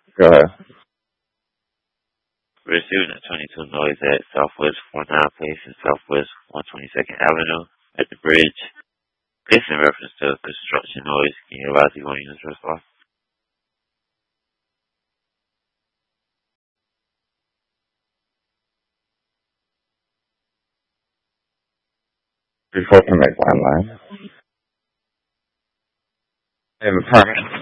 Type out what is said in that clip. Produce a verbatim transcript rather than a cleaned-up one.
Go ahead. We're receiving a twenty-two noise at Southwest forty-nine Place and Southwest one hundred twenty-second Avenue at the bridge. This in reference to construction noise. Can you advise you on units response? Before Connect Online. I have a permit.